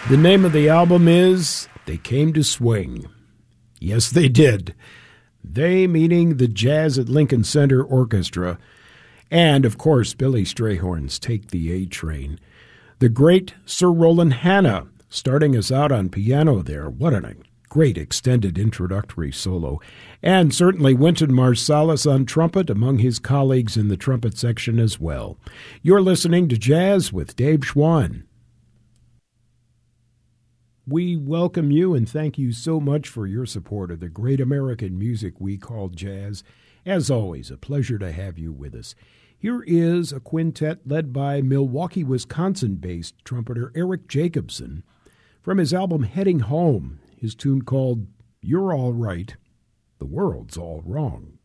The name of the album is They Came to Swing. Yes, they did. They meaning the Jazz at Lincoln Center Orchestra, and, of course, Billy Strayhorn's Take the A Train. The great Sir Roland Hanna starting us out on piano there. What a great extended introductory solo. And certainly Wynton Marsalis on trumpet, among his colleagues in the trumpet section as well. You're listening to Jazz with Dave Schwann. We welcome you and thank you so much for your support of the great American music we call jazz. As always, a pleasure to have you with us. Here is a quintet led by Milwaukee, Wisconsin-based trumpeter Eric Jacobson from his album Heading Home, his tune called You're All Right, The World's All Wrong.